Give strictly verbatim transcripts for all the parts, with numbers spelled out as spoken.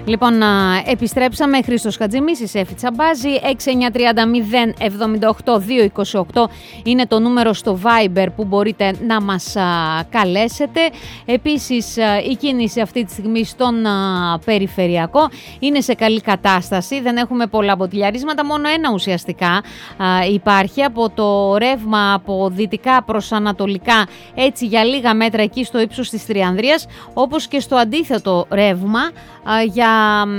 Λοιπόν, επιστρέψαμε. Χρήστος Χατζημίσης, Εφη Τσαμπάζη. έξι εννιά τρία μηδέν μηδέν εβδομήντα οκτώ δύο είκοσι οκτώ είναι το νούμερο στο Viber που μπορείτε να μας καλέσετε. Επίσης, η κίνηση αυτή τη στιγμή στον περιφερειακό είναι σε καλή κατάσταση. Δεν έχουμε πολλά μποτιλιαρίσματα, μόνο ένα ουσιαστικά υπάρχει από το ρεύμα από δυτικά προς ανατολικά, έτσι για λίγα μέτρα εκεί στο ύψος της Τριανδρίας, όπως και στο αντίθετο ρεύμα για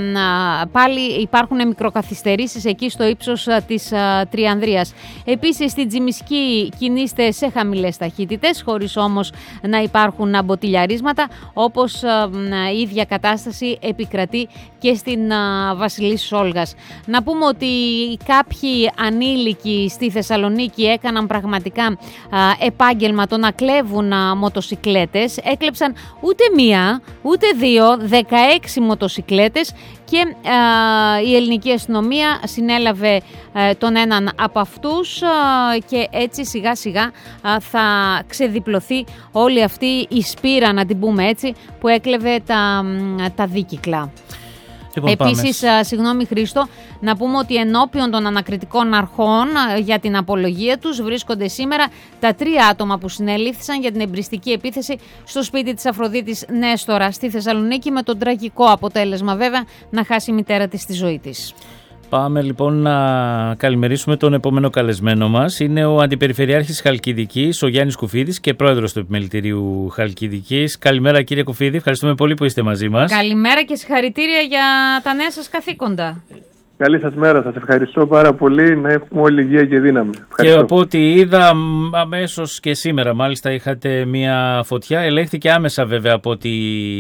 πάλι υπάρχουν μικροκαθυστερήσεις εκεί στο ύψος της Τριανδρίας. Επίσης στην Τζιμισκή κινείστε σε χαμηλές ταχύτητες, χωρίς όμως να υπάρχουν μποτιλιαρίσματα, όπως η ίδια κατάσταση επικρατεί και στην Βασιλής Σόλγας. Να πούμε ότι κάποιοι ανήλικοι στη Θεσσαλονίκη έκαναν πραγματικά επάγγελμα το να κλέβουν μοτοσικλέτες. Έκλεψαν ούτε μία, ούτε δύο, δεκαέξι μοτοσικλέτες και α, η ελληνική αστυνομία συνέλαβε α, τον έναν από αυτούς α, και έτσι σιγά σιγά α, θα ξεδιπλωθεί όλη αυτή η σπήρα, να την πούμε έτσι, που έκλεβε τα, τα δίκυκλα. Λοιπόν, επίσης, α, συγγνώμη Χρήστο, να πούμε ότι ενώπιον των ανακριτικών αρχών α, για την απολογία τους βρίσκονται σήμερα τα τρία άτομα που συνελήφθησαν για την εμπριστική επίθεση στο σπίτι της Αφροδίτης Νέστορα στη Θεσσαλονίκη, με τον τραγικό αποτέλεσμα βέβαια να χάσει η μητέρα της τη ζωή της. Πάμε λοιπόν να καλημερίσουμε τον επόμενο καλεσμένο μας. Είναι ο Αντιπεριφερειάρχης Χαλκιδικής, ο Γιάννης Κουφίδης, και πρόεδρος του Επιμελητηρίου Χαλκιδικής. Καλημέρα κύριε Κουφίδη, ευχαριστούμε πολύ που είστε μαζί μας. Καλημέρα και συγχαρητήρια για τα νέα σας καθήκοντα. Καλή σας μέρα, σας ευχαριστώ πάρα πολύ, να έχουμε όλη υγεία και δύναμη. Και από ό,τι είδα αμέσως και σήμερα μάλιστα είχατε μια φωτιά, ελέγχθηκε άμεσα βέβαια από ό,τι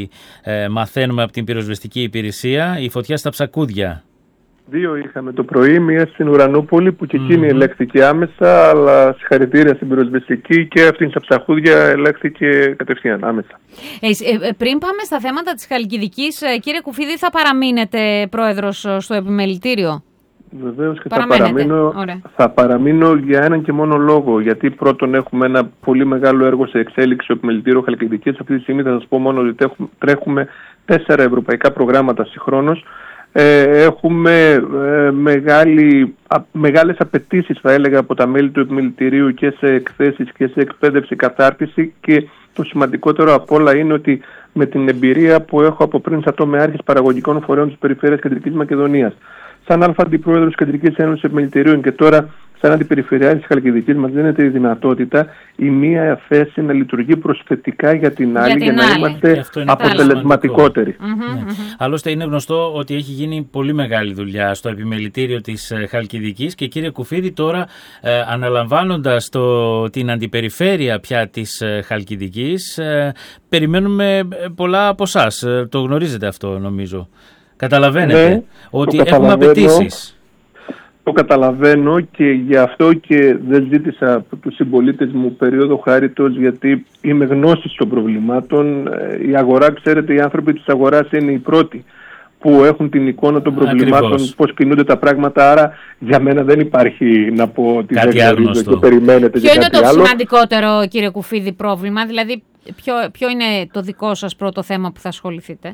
ε, μαθαίνουμε από την πυροσβεστική υπηρεσία, η φωτιά στα Ψακούδια. Δύο είχαμε το πρωί, μία στην Ουρανούπολη που και εκείνη mm-hmm. ελέγχθηκε άμεσα, αλλά συγχαρητήρια στην πυροσβεστική, και αυτή στα Ψαχούδια ελέγχθηκε κατευθείαν άμεσα. Ε, ε, πριν πάμε στα θέματα της Χαλκιδικής, κύριε Κουφίδη, θα παραμείνετε πρόεδρος στο Επιμελητήριο? Βεβαίως και θα παραμείνω, θα παραμείνω για έναν και μόνο λόγο. Γιατί πρώτον έχουμε ένα πολύ μεγάλο έργο σε εξέλιξη στο Επιμελητήριο Χαλκιδικής. Αυτή τη στιγμή θα σας πω μόνο ότι τρέχουμε τέσσερα ευρωπαϊκά προγράμματα συγχρόνως. Ε, έχουμε ε, μεγάλη, α, μεγάλες απαιτήσεις, θα έλεγα, από τα μέλη του Επιμελητηρίου και σε εκθέσεις και σε εκπαίδευση, κατάρτιση, και το σημαντικότερο απ' όλα είναι ότι με την εμπειρία που έχω από πριν σαν τομεάρχης παραγωγικών φορέων της Περιφέρειας Κεντρικής Μακεδονίας, σαν αλφα αντιπρόεδρος της Κεντρικής Ένωσης Επιμελητηρίων και τώρα σαν αντιπεριφερειάρχης της Χαλκιδικής, μας δίνεται η δυνατότητα η μία θέση να λειτουργεί προσθετικά για την άλλη, για, για να άλλη. είμαστε αποτελεσματικότεροι. Mm-hmm, ναι. mm-hmm. Άλλωστε είναι γνωστό ότι έχει γίνει πολύ μεγάλη δουλειά στο Επιμελητήριο της Χαλκιδικής, και κύριε Κουφίδη, τώρα ε, αναλαμβάνοντας το, την αντιπεριφέρεια πια της Χαλκιδικής, ε, περιμένουμε πολλά από εσάς. Το γνωρίζετε αυτό νομίζω. Καταλαβαίνετε ναι, ότι έχουμε απαιτήσεις. Το καταλαβαίνω, και γι' αυτό και δεν ζήτησα από τους συμπολίτες μου περίοδο χάριτος, γιατί είμαι γνώστης των προβλημάτων. Η αγορά, ξέρετε, οι άνθρωποι της αγοράς είναι οι πρώτοι που έχουν την εικόνα των προβλημάτων, ακριβώς, πώς κινούνται τα πράγματα. Άρα για μένα δεν υπάρχει να πω ότι κάτι δεν γνωρίζω και περιμένετε. Ποιο και είναι κάτι το άλλο. σημαντικότερο, κύριε Κουφίδη, πρόβλημα? Δηλαδή ποιο, ποιο είναι το δικό σας πρώτο θέμα που θα ασχοληθείτε?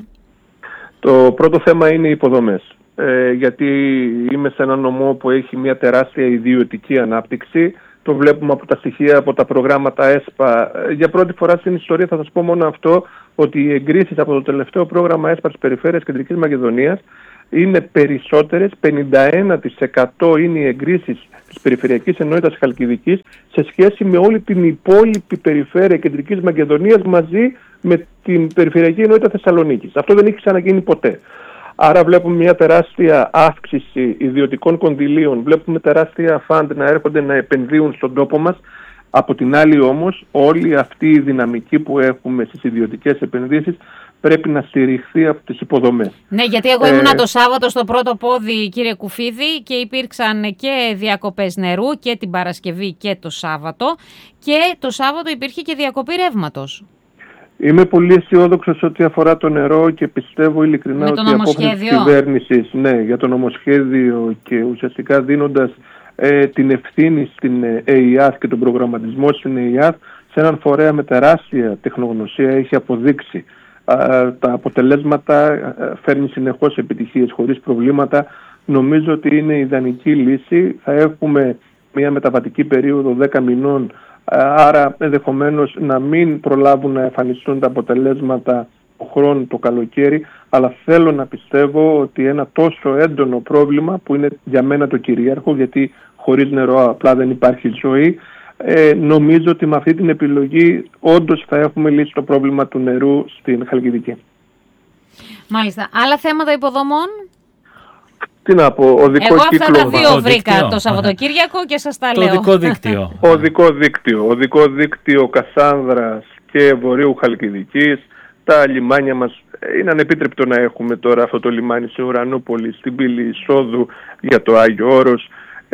Το πρώτο θέμα είναι οι υποδομές. Ε, γιατί είμαι σε ένα νομό που έχει μια τεράστια ιδιωτική ανάπτυξη. Το βλέπουμε από τα στοιχεία, από τα προγράμματα ΕΣΠΑ. Για πρώτη φορά στην ιστορία θα σας πω μόνο αυτό, ότι οι εγκρίσεις από το τελευταίο πρόγραμμα ΕΣΠΑ της Περιφέρειας Κεντρικής Μακεδονίας είναι περισσότερες, πενήντα ένα τοις εκατό είναι οι εγκρίσεις της Περιφερειακής Ενότητας Χαλκιδικής σε σχέση με όλη την υπόλοιπη Περιφέρεια Κεντρικής Μακεδονίας μαζί με την Περιφερειακή Ενότητα Θεσσαλονίκης. Αυτό δεν έχει ξαναγίνει ποτέ. Άρα βλέπουμε μια τεράστια αύξηση ιδιωτικών κονδυλίων, βλέπουμε τεράστια φαντ να έρχονται να επενδύουν στον τόπο μας. Από την άλλη όμως, όλη αυτή η δυναμική που έχουμε στις ιδιωτικές επενδύσεις πρέπει να στηριχθεί από τις υποδομές. Ναι, γιατί εγώ ήμουνα ε... το Σάββατο στο πρώτο πόδι, κύριε Κουφίδη, και υπήρξαν και διακοπές νερού και την Παρασκευή και το Σάββατο, και το Σάββατο υπήρχε και διακοπή ρεύματος. Είμαι πολύ αισιόδοξος ό,τι αφορά το νερό, και πιστεύω ειλικρινά ότι η απόφαση της κυβέρνησης, ναι, για το νομοσχέδιο, και ουσιαστικά δίνοντας ε, την ευθύνη στην ΕΙΑΘ και τον προγραμματισμό στην ΕΙΑΘ σε έναν φορέα με τεράστια τεχνογνωσία, έχει αποδείξει τα αποτελέσματα, φέρνει συνεχώς επιτυχίες χωρίς προβλήματα. Νομίζω ότι είναι ιδανική λύση. Θα έχουμε μια μεταβατική περίοδο δέκα μηνών, άρα ενδεχομένως να μην προλάβουν να εμφανιστούν τα αποτελέσματα το χρόνο, το καλοκαίρι, αλλά θέλω να πιστεύω ότι ένα τόσο έντονο πρόβλημα που είναι για μένα το κυρίαρχο, γιατί χωρίς νερό απλά δεν υπάρχει ζωή, ε, νομίζω ότι με αυτή την επιλογή όντως θα έχουμε λύσει το πρόβλημα του νερού στην Χαλκιδική. Μάλιστα. Άλλα θέματα υποδομών? Τι να πω, οδικό Εγώ κύκλο. αυτά τα δύο το βρήκα δίκτυο. το Σαββατοκύριακο και σας τα Το λέω. οδικό δίκτυο. Οδικό δίκτυο. Οδικό δίκτυο Κασάνδρας και Βορείου Χαλκιδικής. Τα λιμάνια μας, είναι ανεπίτρεπτο να έχουμε τώρα αυτό το λιμάνι σε Ουρανούπολη, στην πύλη εισόδου για το Άγιο Όρος.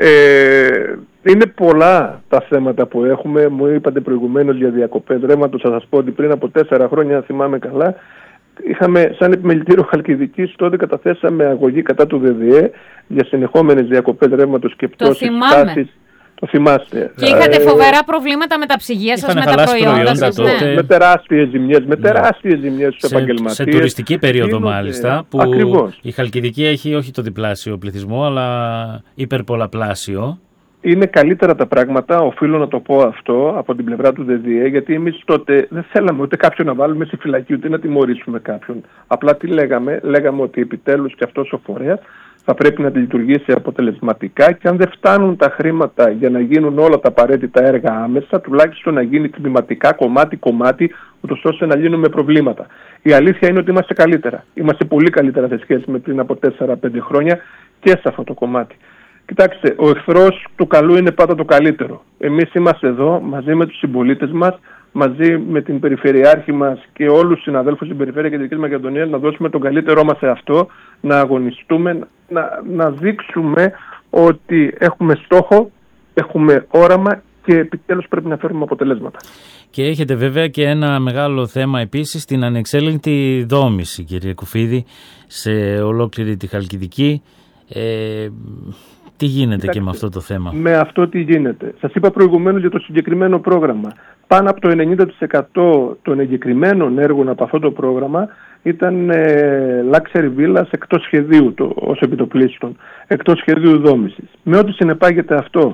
Ε, είναι πολλά τα θέματα που έχουμε. Μου είπατε προηγουμένως για διακοπές ρεύματος. Θα σας πω ότι πριν από τέσσερα χρόνια, αν θυμάμαι καλά, είχαμε σαν επιμελητήριο Χαλκιδικής, τότε καταθέσαμε αγωγή κατά του ΔΔΕ για συνεχόμενες διακοπές ρεύματος και πτώσεις στάσης. Το θυμάστε. Και είχατε ε, φοβερά προβλήματα με τα ψυγεία σας, με τα προϊόντα σας. τότε. Με τεράστιες ζημιές, με τεράστιες ζημιές στους επαγγελματίες. Σε τουριστική περίοδο Γίνονται, μάλιστα, που ακριβώς. η Χαλκιδική έχει όχι το διπλάσιο πληθυσμό, αλλά υπερπολαπλάσιο. Είναι καλύτερα τα πράγματα, οφείλω να το πω αυτό από την πλευρά του ΔΔΕ, γιατί εμείς τότε δεν θέλαμε ούτε κάποιον να βάλουμε στη φυλακή, ούτε να τιμωρήσουμε κάποιον. Απλά τι λέγαμε, λέγαμε ότι επιτέλους και αυτός ο φορέας θα πρέπει να λειτουργήσει αποτελεσματικά και αν δεν φτάνουν τα χρήματα για να γίνουν όλα τα απαραίτητα έργα άμεσα, τουλάχιστον να γίνει τμηματικά κομμάτι-κομμάτι, ούτως ώστε να λύνουμε προβλήματα. Η αλήθεια είναι ότι είμαστε καλύτερα. Είμαστε πολύ καλύτερα σε σχέση με πριν από τέσσερα πέντε χρόνια και σε αυτό το κομμάτι. Κοιτάξτε, ο εχθρός του καλού είναι πάντα το καλύτερο. Εμείς είμαστε εδώ μαζί με τους συμπολίτες μας, μαζί με την Περιφερειάρχη μας και όλους τους συναδέλφους στην Περιφέρεια Κεντρικής Μακεδονίας να δώσουμε τον καλύτερό μας σε αυτό, να αγωνιστούμε, να, να δείξουμε ότι έχουμε στόχο, έχουμε όραμα και επιτέλους πρέπει να φέρουμε αποτελέσματα. Και έχετε βέβαια και ένα μεγάλο θέμα επίσης, την ανεξέλεγκτη δόμηση, κύριε Κουφίδη, σε ολόκληρη τη Χαλκιδική. Ε, τι γίνεται Κοιτάξτε, και με αυτό το θέμα? Με αυτό τι γίνεται. Σας είπα προηγουμένως για το συγκεκριμένο πρόγραμμα. Πάνω από το ενενήντα τοις εκατό των εγκεκριμένων έργων από αυτό το πρόγραμμα ήταν ε, luxury villas εκτός σχεδίου το, ως επιτοπλίστων, εκτός σχεδίου δόμησης. Με ό,τι συνεπάγεται αυτό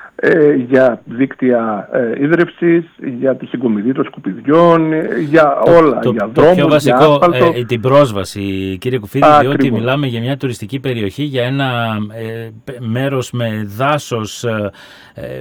ε, για δίκτυα ε, ίδρευσης, για τη συγκομιδή των σκουπιδιών, ε, για το, όλα, το, για το δρόμους, πιο βασικό, για άσφαλτο. Ε, την πρόσβαση, κύριε Κουφίδη, Α, διότι ακριβώς. μιλάμε για μια τουριστική περιοχή, για ένα ε, μέρος με δάσος ε, ε,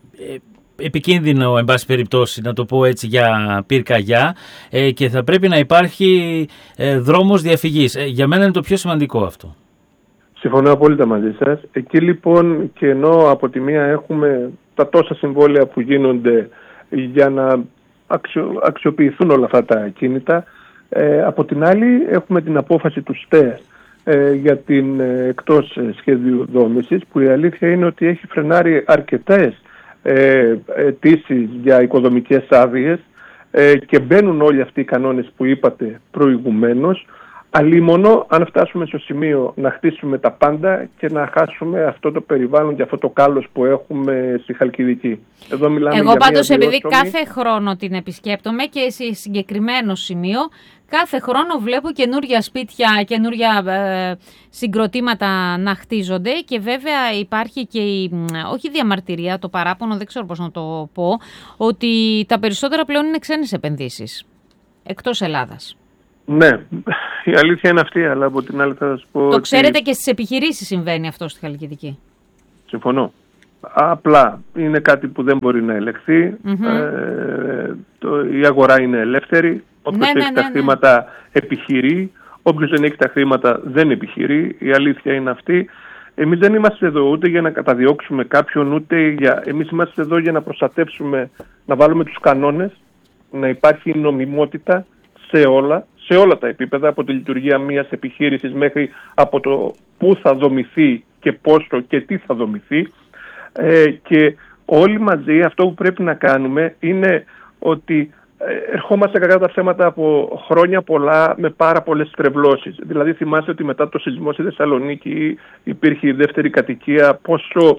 επικίνδυνο, εν πάση περιπτώσει, να το πω έτσι, για πυρκαγιά, ε, και θα πρέπει να υπάρχει ε, δρόμος διαφυγής. Ε, για μένα είναι το πιο σημαντικό αυτό. Συμφωνώ απόλυτα μαζί σας. Εκεί λοιπόν, και ενώ από τη μία έχουμε τα τόσα συμβόλαια που γίνονται για να αξιο, αξιοποιηθούν όλα αυτά τα κίνητα, ε, από την άλλη έχουμε την απόφαση του ΣΤΕ ε, για την ε, εκτός ε, σχεδίου δόμησης, που η αλήθεια είναι ότι έχει φρενάρει αρκετές ε, αιτήσεις για οικοδομικές άδειες ε, και μπαίνουν όλοι αυτοί οι κανόνες που είπατε προηγουμένως, αλίμονο αν φτάσουμε στο σημείο να χτίσουμε τα πάντα και να χάσουμε αυτό το περιβάλλον και αυτό το κάλος που έχουμε στη Χαλκιδική. Εδώ μιλάμε Εγώ για πάντως μια επειδή βιώσιμη... κάθε χρόνο την επισκέπτομαι και σε συγκεκριμένο σημείο, κάθε χρόνο βλέπω καινούργια σπίτια, καινούργια ε, συγκροτήματα να χτίζονται και βέβαια υπάρχει και η, όχι διαμαρτυρία, το παράπονο, δεν ξέρω πώς να το πω, ότι τα περισσότερα πλέον είναι ξένες επενδύσεις, εκτός Ελλάδας. Ναι, η αλήθεια είναι αυτή, αλλά από την άλλη θα σας πω. Το ότι... ξέρετε και στις επιχειρήσεις συμβαίνει αυτό στη Χαλκιδική. Συμφωνώ. Απλά είναι κάτι που δεν μπορεί να ελεγχθεί. Mm-hmm. Ε, το, η αγορά είναι ελεύθερη. Όποιος ναι, έχει ναι, ναι, τα ναι. χρήματα επιχειρεί. Όποιος δεν έχει τα χρήματα δεν επιχειρεί. Η αλήθεια είναι αυτή. Εμείς δεν είμαστε εδώ ούτε για να καταδιώξουμε κάποιον, ούτε για... Εμείς είμαστε εδώ για να προστατεύσουμε, να βάλουμε τους κανόνες, να υπάρχει νομιμότητα σε όλα, σε όλα τα επίπεδα, από τη λειτουργία μιας επιχείρησης μέχρι από το πού θα δομηθεί και πόσο και τι θα δομηθεί. Ε, και όλοι μαζί αυτό που πρέπει να κάνουμε είναι ότι ε, ερχόμαστε κατά τα θέματα από χρόνια πολλά με πάρα πολλές στρεβλώσεις. Δηλαδή θυμάστε ότι μετά το σεισμό στη Θεσσαλονίκη υπήρχε η δεύτερη κατοικία, πόσο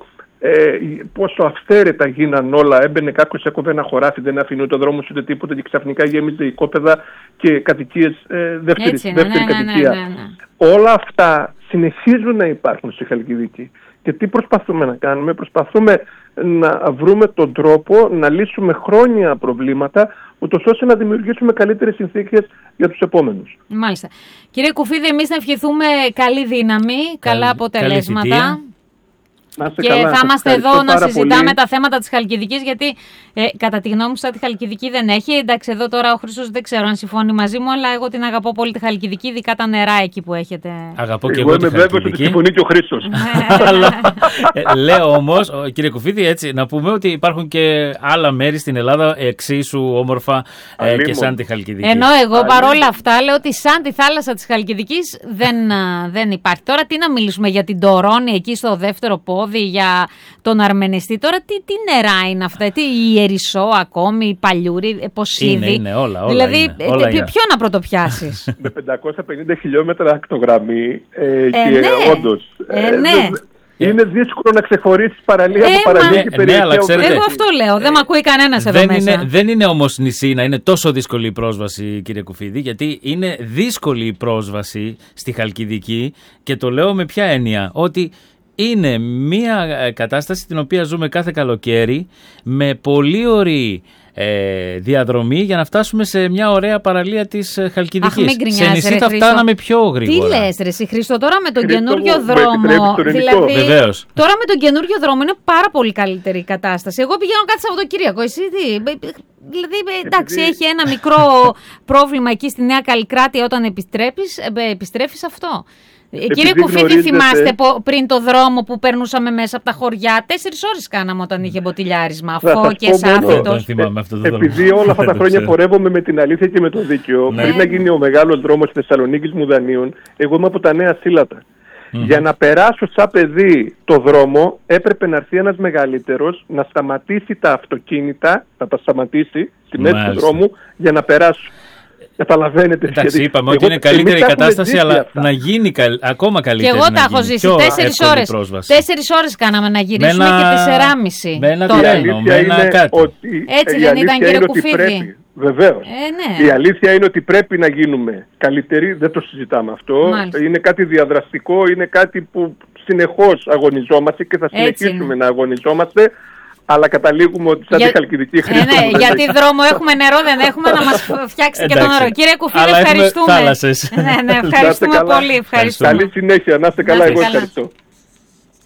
ε, πόσο αυθαίρετα γίναν όλα. Έμπαινε κάποιος, έκοβε ένα χωράφι, δεν αφήνει ούτε δρόμους ούτε τίποτα και ξαφνικά γέμιζε οικόπεδα και κατοικίες ε, δεύτερη, Έτσι, δεύτερη ναι, ναι, κατοικία. ναι, ναι, ναι. Όλα αυτά συνεχίζουν να υπάρχουν στη Χαλκιδική. Και τι προσπαθούμε να κάνουμε? Προσπαθούμε να βρούμε τον τρόπο να λύσουμε χρόνια προβλήματα, ούτως ώστε να δημιουργήσουμε καλύτερες συνθήκες για τους επόμενους. Μάλιστα. Κύριε Κουφίδη, εμείς να ευχηθούμε καλή δύναμη, καλά, καλά αποτελέσματα. Και καλά, θα είμαστε εδώ να συζητάμε πολύ τα θέματα της Χαλκιδικής, γιατί ε, κατά τη γνώμη μου τη Χαλκιδική δεν έχει. Εντάξει, εδώ τώρα ο Χρήστος δεν ξέρω αν συμφωνεί μαζί μου, αλλά εγώ την αγαπώ πολύ τη Χαλκιδική, ειδικά τα νερά εκεί που έχετε. Αγαπώ και εγώ, εγώ τη Χαλκιδική. Εγώ είμαι βέβαιος ότι συμφωνεί και ο Χρήστος. ε, λέω όμως, κύριε Κουφίδη, έτσι, να πούμε ότι υπάρχουν και άλλα μέρη στην Ελλάδα εξίσου όμορφα ε, και σαν τη Χαλκιδική. Ενώ εγώ παρόλα αυτά λέω ότι σαν τη θάλασσα της Χαλκιδικής δεν, δεν υπάρχει. Τώρα τι να μιλήσουμε για την Τορώνη εκεί στο δεύτερο πόδι, για τον Αρμενιστή. Τώρα τι, τι νερά είναι αυτά, τι η Ερισσό ακόμη, η Παλιούρη, Ποσίδη. Είναι, είναι όλα, όλα δηλαδή, είναι, όλα ποιο είναι. να πρωτοπιάσεις? Με πεντακόσια πενήντα χιλιόμετρα ακτογραμμή ε, ε, και ναι. όντως. Ε, ε, ναι. Είναι δύσκολο να ξεχωρίσεις παραλία ε, από παραλία μα... και περιοχή. Ναι, ξέρετε, εγώ αυτό λέω, δεν ε, με ακούει κανένας εδώ δεν μέσα. Είναι, δεν είναι όμως νησί να είναι τόσο δύσκολη η πρόσβαση, κύριε Κουφίδη, γιατί είναι δύσκολη η πρόσβαση στη Χαλκιδική και το λέω με ποια έννοια, ότι είναι μια κατάσταση την οποία ζούμε κάθε καλοκαίρι με πολύ ωραία ε, διαδρομή για να φτάσουμε σε μια ωραία παραλία της Χαλκιδικής. Αχ, σε νησί θα φτάναμε πιο γρήγορα. Τι λες ρε εσύ Χρήστο, τώρα με τον Χρήστο, καινούριο μου, δρόμο, δηλαδή, βεβαίως. Τώρα με τον καινούριο δρόμο είναι πάρα πολύ καλύτερη η κατάσταση. Εγώ πηγαίνω κάθε Σαββατοκύριακο, εσύ τι... Δηλαδή, εντάξει, Επειδή... έχει ένα μικρό πρόβλημα εκεί στη Νέα Καλλικράτεια όταν επιστρέφεις, επιστρέφεις αυτό. Επειδή Κύριε Κουφίδη, γνωρίζετε... θυμάστε πριν το δρόμο που περνούσαμε μέσα από τα χωριά, τέσσερις ώρες κάναμε όταν είχε μποτιλιάρισμα, Φώκες, Άθετος. Επειδή όλα αυτά τα χρόνια πορεύομαι με την αλήθεια και με το δίκαιο, ναι. πριν να γίνει ο μεγάλος δρόμος της Θεσσαλονίκης Μουδανίων, εγώ είμαι από τα Νέα Σύλλατα. Mm-hmm. Για να περάσω σαν παιδί το δρόμο, έπρεπε να έρθει ένας μεγαλύτερος να σταματήσει τα αυτοκίνητα, να τα σταματήσει στη μέση του δρόμου για να περάσω. Καταλαβαίνετε. Εντάξει, είπαμε ότι είναι καλύτερη η κατάσταση, αλλά αυτά. Να γίνει καλ... ακόμα καλύτερη. Και εγώ τα έχω ζήσει. Τέσσερις ώρες. Τέσσερις ώρες κάναμε να γυρίσουμε ένα... και τεσσεράμιση. Με ένα τρένο, με ένα κάτι. Ότι... Έτσι δεν ήταν, κύριε Κουφίδη? Βεβαίως. Ε, ναι. Η αλήθεια είναι ότι πρέπει να γίνουμε καλύτεροι. Δεν το συζητάμε αυτό. Μάλιστα. Είναι κάτι διαδραστικό, είναι κάτι που συνεχώς αγωνιζόμαστε και θα συνεχίσουμε να αγωνιζόμαστε. Αλλά καταλήγουμε ότι σαν Για... τη Χαλκιδική χρειάζεται. Ε, ναι, γιατί δρόμο έχουμε, νερό δεν έχουμε, να μας φτιάξει και το νερό. Κύριε Κουφίδη, ευχαριστούμε. Θάλασσες. Ναι, ναι, ευχαριστούμε πολύ. Ευχαριστούμε. Καλή συνέχεια, να είστε καλά, εγώ ευχαριστώ.